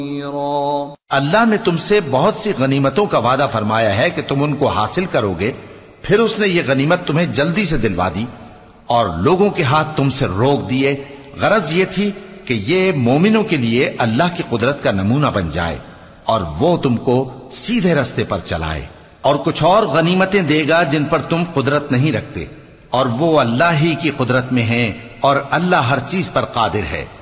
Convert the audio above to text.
अल्लाह ने तुमसे बहुत सी गनीमतों का वादा फरमाया है कि तुम उनको हासिल करोगे, फिर उसने ये गनीमत तुम्हें जल्दी से दिलवा दी और लोगों के हाथ तुमसे रोक दिए। गरज ये थी कि ये मोमिनों के लिए अल्लाह की कुदरत का नमूना बन जाए और वो तुमको सीधे रास्ते पर चलाए। और कुछ और गनीमतें देगा जिन पर तुम कुदरत नहीं रखते, और वो अल्लाह ही की कुदरत में है और अल्लाह हर चीज पर कादिर है।